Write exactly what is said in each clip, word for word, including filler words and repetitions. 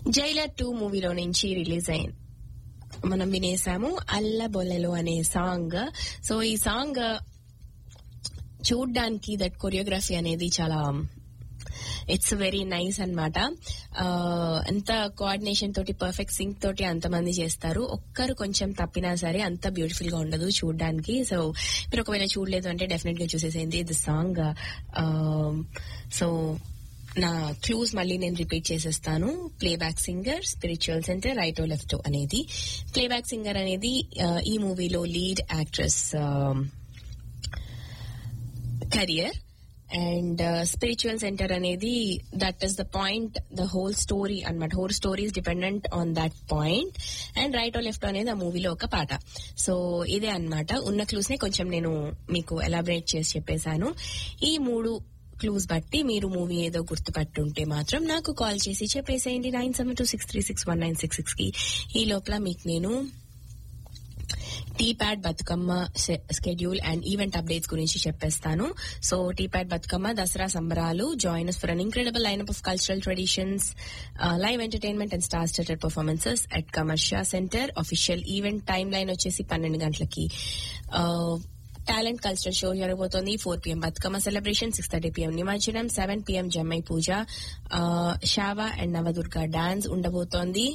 Jailer two మూవీలో నుంచి release అయింది మనం వినేసాము అల్లబొల్లెలో అనే సాంగ్. సో ఈ సాంగ్ చూడ్డానికి దట్ కొరియోగ్రఫీ అనేది చాలా ఇట్స్ వెరీ నైస్ అన్నమాట. అంత కోఆర్డినేషన్ తోటి పర్ఫెక్ట్ సింక్ తోటి అంతమంది చేస్తారు. ఒక్కరు కొంచెం తప్పినా సరే అంత బ్యూటిఫుల్ గా ఉండదు చూడ్డానికి. సో మీరు ఒకవేళ చూడలేదు అంటే డెఫినెట్ గా చూసేసేయండి ది సాంగ్. సో నా క్లూస్ మళ్ళీ నేను రిపీట్ చేసేస్తాను. ప్లేబ్యాక్ సింగర్, స్పిరిచువల్ సెంటర్, రైటో లెఫ్టో అనేది. ప్లేబ్యాక్ సింగర్ అనేది ఈ మూవీలో lead actress career. And spiritual centre అనేది that is the point, the whole story అన్నమాట. Whole story is dependent on that point. And right are left అనేది ఆ మూవీలో ఒక పాట. సో ఇదే అన్నమాట. ఉన్న క్లూస్ నే కొంచెం నేను మీకు ఎలాబరేట్ చేసి చెప్పేశాను. ఈ మూడు క్లూస్ బట్టి మీరు మూవీ ఏదో గుర్తుపట్టుంటే మాత్రం నాకు కాల్ చేసి చెప్పేసేయండి nine seven two six three six one nine six six కి. ఈ లోపల మీకు నేను tea pad Bathukamma schedule and event updates గురించి చెప్పేస్తాను. So tea pad Bathukamma Dasara సంబరాలు. Join us for an incredible lineup of cultural traditions, uh, live entertainment and star-studded performances at Kamarshya Center. Official event timeline వచ్చేసి పన్నెండు గంటలకి టాలెంట్ కల్చరల్ షో జరగబోతోంది. Four PM Bathukamma celebration, six thirty PM నిమజ్జనం, seven PM జమ్మై puja, షావా and Navadurga dance ఉండబోతోంది.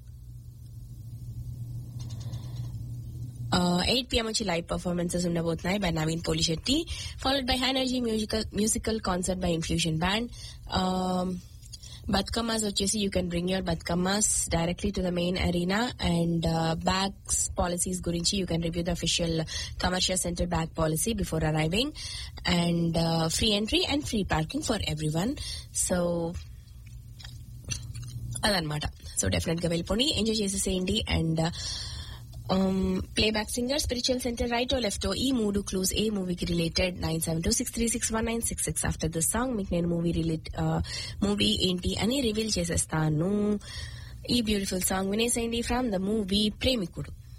Eight PM వచ్చి live performances ఉండబోతున్నాయి by Naveen Polisetty, followed by హైనర్జీ musical musical concert by infusion band. Bathukammas వచ్చేసి you can bring your Bathukammas directly to the main Arena. And bags policies గురించి you can review the official commercial centre bag policy before arriving. And free entry and free parking for every one. So అదనమాట. So definite గా వెళ్ళిపోండి, enjoy చేసేసేయండి. And playback singer, spiritual centre, రైటో లెఫ్టో, ఈ మూడు clues ఏ మూవీకి related nine seven two six three six one nine six six. After this song మీకు నేను movie relate movie ఏంటి అని రివీల్ చేసేస్తాను. ఈ beautiful song వినేసేయండి from the movie Premikudu.